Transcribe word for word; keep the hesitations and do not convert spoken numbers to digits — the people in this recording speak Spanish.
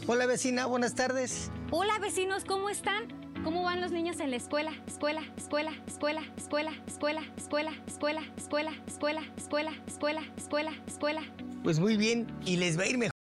Hola vecina, buenas tardes. Hola vecinos, ¿cómo están? ¿Cómo van los niños en la escuela? Escuela, escuela, escuela, escuela, escuela, escuela, escuela, escuela, escuela, escuela, escuela, escuela, escuela. Pues muy bien, y les va a ir mejor.